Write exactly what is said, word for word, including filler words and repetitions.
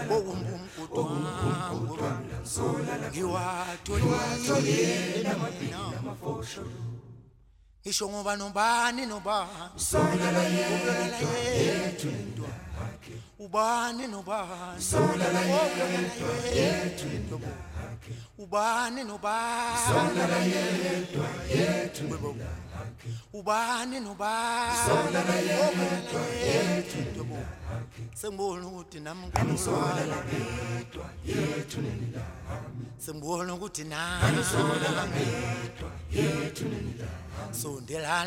ngiwatholile namafosho isho ngoba nobani nobani solala yethu ubani nobani solala yethu ubani nobani solala yethu ubani nobani solala yethu sengibona ukuthi nami solala yethu sengibona ukuthi nami solala yethu sondela